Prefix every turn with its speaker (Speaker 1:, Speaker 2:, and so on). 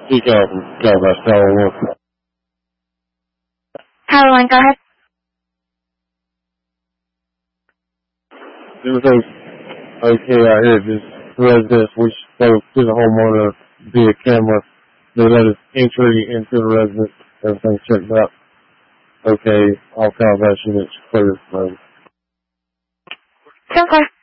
Speaker 1: He Calabash Tower 1.
Speaker 2: Tower 1, go ahead.
Speaker 1: Everything's okay out here. Just residents, we spoke to the homeowner via camera. They let us entry into the residence. Everything's checked out. Okay, all Calabash units clear.
Speaker 2: So clear.